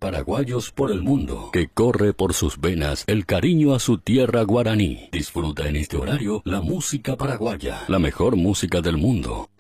paraguayos por el mundo, que corre por sus venas el cariño a su tierra guaraní. Disfruta en este horario la música paraguaya, la mejor música del mundo.